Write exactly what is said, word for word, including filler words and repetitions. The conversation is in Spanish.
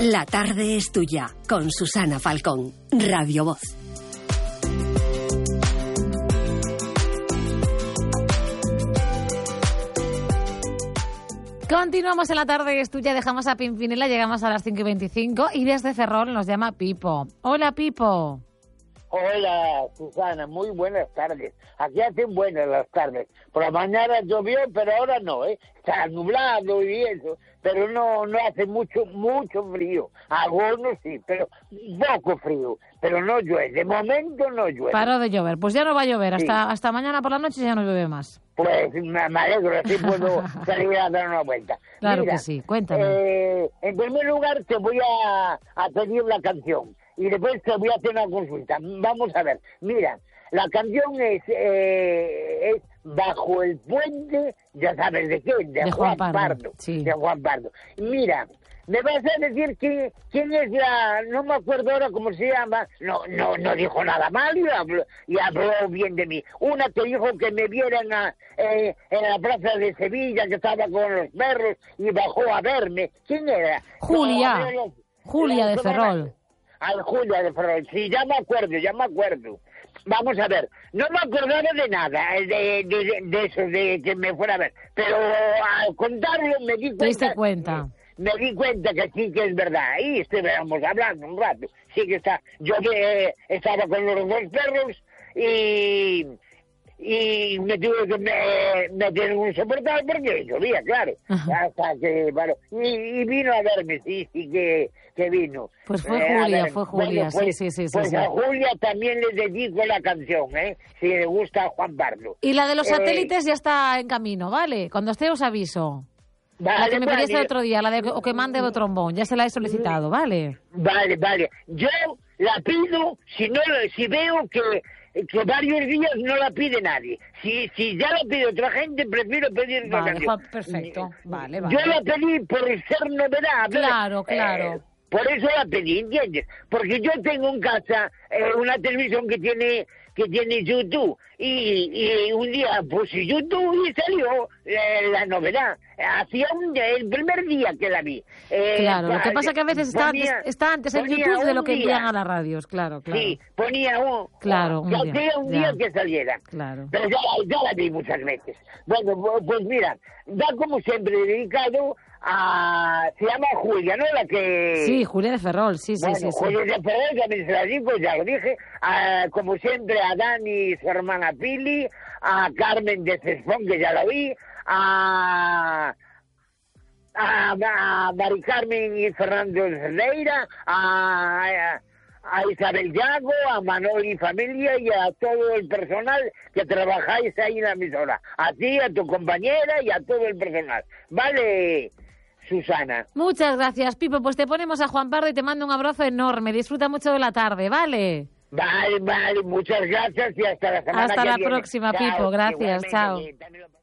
La tarde es tuya, con Susana Falcón, Radio Voz. Continuamos en La tarde es tuya, dejamos a Pimpinela, llegamos a las cinco y veinticinco y desde Ferrol nos llama Pipo. Hola, Pipo. Hola, Susana, muy buenas tardes. Aquí hacen buenas las tardes. Por la mañana llovió, pero ahora no, ¿eh? Está nublado y eso, pero no no hace mucho, mucho frío. Algunos sí, pero poco frío, pero no llueve. De momento no llueve. Paró de llover, pues ya no va a llover, Sí. hasta, hasta mañana por la noche ya no llueve más. Pues me me alegro, así puedo salir a dar una vuelta. Claro Mira, que sí, cuéntame. Eh, en primer lugar te voy a, a pedir la canción y después te voy a hacer una consulta. Vamos a ver, mira, la canción es, eh, es Bajo el Puente, ya sabes de qué, de, De Juan, Juan Pardo. Pardo, sí. De Juan Pardo. Mira, me vas a decir que, quién es la, no me acuerdo ahora cómo se llama, no no no dijo nada mal y habló, y habló bien de mí. Una que dijo que me vieran a, eh, en la plaza de Sevilla, que estaba con los perros y bajó a verme. ¿Quién era? Julia, No, no, no, Julia de ¿cómo era? Ferrol. Al Julia de Ferrol, sí, ya me acuerdo, ya me acuerdo. Vamos a ver, no me acordaba de nada, eh, de, de, de eso, de que me fuera a ver, pero al contarlo me di ¿Te diste cuenta... cuenta? Me di cuenta que sí que es verdad. Ahí estuvimos hablando un rato. Sí que está. Yo eh, estaba con los dos perros y y me tuve que me, meter en un soportal porque llovía, claro. Ajá. Hasta que bueno, y, y vino a verme, sí, sí que, que vino. Pues fue Eh, a Julia, ver, fue Julia, bueno, pues, sí, sí, sí, sí, Pues sí. a Julia también le dedico la canción, ¿eh? Si le gusta a Juan Pardo. Y la de los Eh, satélites ya está en camino, ¿vale? Cuando esté os aviso. La Vale, que me vale. pediste el otro día, la de o que mande de trombón, ya se la he solicitado, ¿vale? Vale, vale. Yo la pido si no si veo que, que varios días no la pide nadie. Si si ya la pide otra gente, prefiero pedir la Vale, canción. Juan, perfecto. Vale, vale. Yo la pedí por ser novedad. ¿ves? Claro, claro. Eh, por eso la pedí, ¿entiendes? Porque yo tengo en casa eh, una televisión que tiene que tiene YouTube y, y un día puse YouTube y salió eh, la novedad. Hacía un el primer día que la vi. Eh, Claro, lo que pa- pasa que a veces está ponía- antes, está antes en ponía YouTube de lo un que día. envían a las radios, claro, claro. Sí, ponía un... Claro, un que día, hacía un ya. día que saliera. Claro. Pero ya, ya la vi muchas veces. Bueno, pu- pues mira, da como siempre dedicado a... Se llama Julia, ¿no? La que... Sí, Julia de Ferrol, sí, sí, Bueno, sí, sí. Julia de Ferrol también se la digo, ya lo dije. A, como siempre, a Dani y su hermana Pili, a Carmen de Cespón, que ya la vi, a... A, a Mari Carmen y Fernando Cerdeira, a, a, a Isabel Yago, a Manol y familia y a todo el personal que trabajáis ahí en la emisora. A ti, a tu compañera y a todo el personal. Vale, Susana. Muchas gracias, Pipo. Pues te ponemos a Juan Pardo y te mando un abrazo enorme. Disfruta mucho de la tarde, ¿vale? Vale, vale, muchas gracias y hasta la semana Hasta que la viene. próxima, Chao, Pipo. Gracias, igualmente, chao. que también lo-